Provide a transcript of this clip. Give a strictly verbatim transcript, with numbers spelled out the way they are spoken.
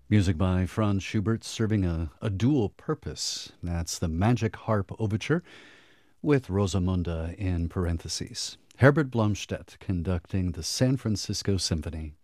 Music by Franz Schubert serving a, a dual purpose. That's the Magic Harp Overture with Rosamunde in parentheses. Herbert Blomstedt conducting the San Francisco Symphony.